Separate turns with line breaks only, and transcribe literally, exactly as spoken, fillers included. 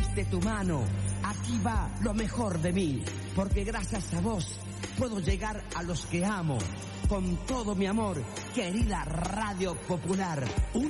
diste tu mano. Aquí va lo mejor de mí, porque gracias a vos puedo llegar a los que amo. Con todo mi amor, querida Radio Popular.